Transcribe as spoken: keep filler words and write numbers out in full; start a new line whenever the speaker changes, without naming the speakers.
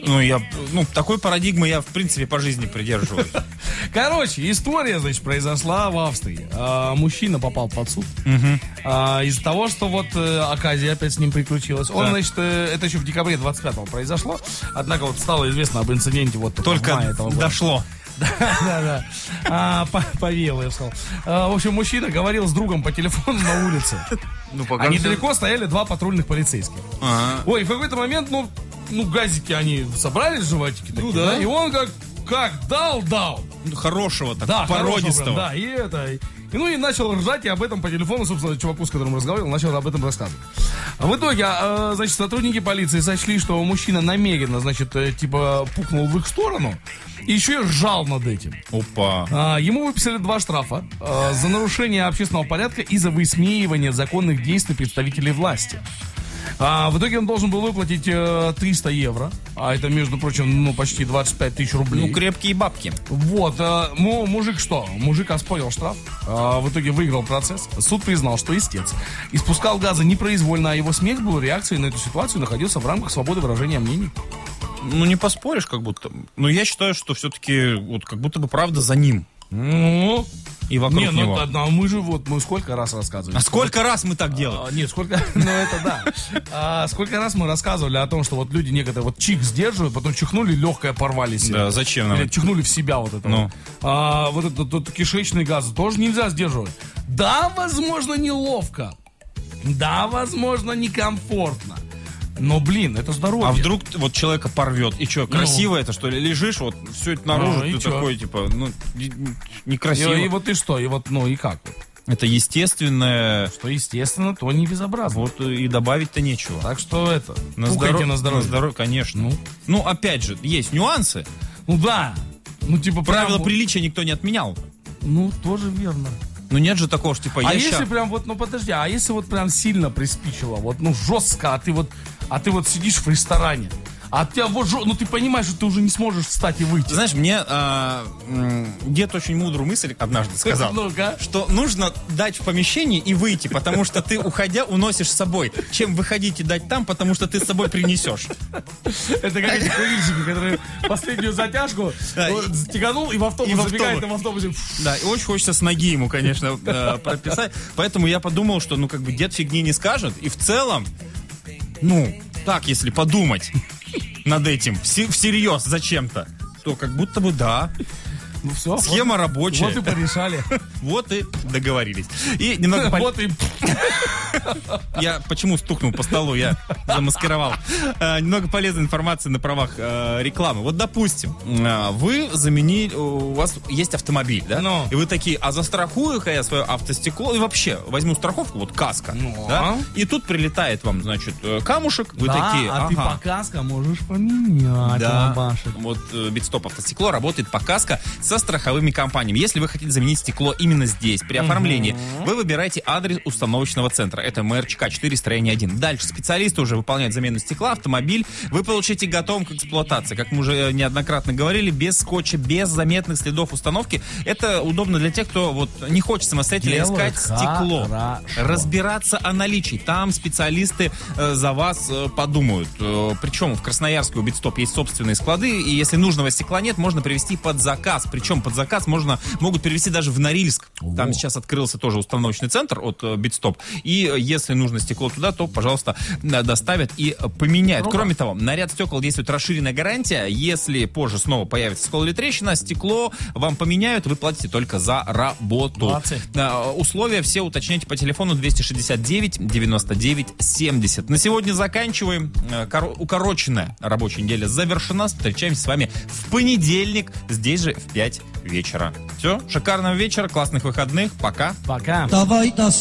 Ну, я, ну, такой парадигмы я, в принципе, по жизни придерживаюсь.
Короче, история, значит, произошла в Австрии. А, мужчина попал под суд. Угу. А, из-за того, что вот э, оказия опять с ним приключилась. Он, да. значит, э, это еще в декабре двадцать пятого произошло. Однако вот стало известно об инциденте вот
только этого дошло.
Да, да, да. А, повеяло, я сказал. А, в общем, мужчина говорил с другом по телефону на улице. Ну, а недалеко стояли два патрульных полицейских. Ага. Ой, в какой-то момент, ну, ну, газики, они собрались, животики такие, ну, да. да, и он как, как дал-дал.
Хорошего, так,
да,
породистого.
Да, и это... И, ну и начал ржать, и об этом по телефону, собственно, чуваку, с которым разговаривал, начал об этом рассказывать. В итоге, э, значит, сотрудники полиции сочли, что мужчина намеренно, значит, э, типа, пукнул в их сторону, и еще и ржал над этим.
Опа.
А, ему выписали два штрафа э, за нарушение общественного порядка и за высмеивание законных действий представителей власти. А, в итоге он должен был выплатить э, триста евро. А это, между прочим, ну, почти двадцать пять тысяч рублей.
Ну, крепкие бабки.
Вот. Э, ну, мужик что? Мужик оспорил штраф. Э, в итоге выиграл процесс. Суд признал, что истец испускал газы непроизвольно, а его смех был реакцией на эту ситуацию, находился в рамках свободы выражения мнений.
Ну, не поспоришь, как будто. Но я считаю, что все-таки вот как будто бы правда за ним.
Ну...
И вокруг
не,
него.
Ну, ну, мы же вот, мы сколько раз рассказывали.
А сколько раз мы так делаем?
А, нет, сколько, ну это да. А, сколько раз мы рассказывали о том, что вот люди некоторые вот чих сдерживают, потом чихнули, легкое порвали себе.
Да, зачем нам?
Или чихнули в себя вот это. Ну. Вот. А, вот это вот, кишечные газы тоже нельзя сдерживать. Да, возможно, неловко. Да, возможно, некомфортно. Но, блин, это здоровье.
А вдруг вот человека порвет? И что, красиво ну. это, что ли? Лежишь, вот все это наружу, ну, ты чё? Такой, типа, ну, некрасиво.
И, и вот и что? И вот, ну, и как?
Это естественное...
Что естественно, то не безобразно.
Вот и добавить-то нечего.
Так что это,
на здоровье,
на здоровье.
На здоровье, конечно. Ну. ну, опять же, есть нюансы.
Ну, да. Ну, типа,
правила
прям...
приличия никто не отменял.
Ну, тоже верно.
Ну нет же такого, что типа
а
я
если
ща...
прям вот, ну подожди, а если вот прям сильно приспичило, вот, ну жестко, а ты вот, а ты вот сидишь в ресторане, а тебя вот, ну ты понимаешь, что ты уже не сможешь встать и выйти.
Знаешь, мне а, дед очень мудрую мысль однажды сказал, что нужно дать в помещении и выйти, потому что ты, уходя, уносишь с собой, чем выходить и дать там, потому что ты с собой принесешь.
Это как эти курильщики, которые последнюю затяжку стеганул и в автобус забегает, в автобусе.
Да, и очень хочется с ноги ему, конечно, прописать. Поэтому я подумал, что, ну, как бы дед фигни не скажет, и в целом, ну, так, если подумать над этим всерьез зачем-то, то как будто бы да.
Ну все.
Схема
вот,
рабочая.
Вот и порешали.
Вот и договорились. И немного...
Вот и...
Я почему стукнул по столу, я замаскировал. Немного полезной информации на правах рекламы. Вот, допустим, вы заменили... У вас есть автомобиль, да?
Но.
И вы такие, а застрахую-ка я свое автостекло и вообще возьму страховку, вот каска. Да? И тут прилетает вам, значит, камушек. Вы
да,
такие,
а
ага.
ты по каска можешь поменять.
Да. Вот Битстоп автостекло работает по каска со страховыми компаниями. Если вы хотите заменить стекло именно здесь, при оформлении, угу. вы выбираете адрес установочного центра. Это МРЧК четыре, строение один. Дальше специалисты уже выполняют замену стекла, автомобиль вы получите готовым к эксплуатации. Как мы уже неоднократно говорили, без скотча, без заметных следов установки. Это удобно для тех, кто вот не хочет самостоятельно
Делают
искать стекло.
Хорошо.
Разбираться о наличии. Там специалисты э, за вас э, подумают. Э, причем в Красноярске у Битстоп есть собственные склады, и если нужного стекла нет, можно привезти под заказ. Причем под заказ можно, могут перевезти даже в Норильск. О. Там сейчас открылся тоже установочный центр от Битстоп. И если нужно стекло туда, то, пожалуйста, доставят и поменяют. Рука. Кроме того, на ряд стекол действует расширенная гарантия. Если позже снова появится скол или трещина, стекло вам поменяют, вы платите только за работу.
Молодцы.
Условия все уточняйте по телефону двести шестьдесят девять девяносто девять семьдесят. На сегодня заканчиваем. Кор- укороченная рабочая неделя завершена. Встречаемся с вами в понедельник, здесь же в пять вечера. Все, шикарного вечера, классных выходных. Пока.
Пока.
Давай до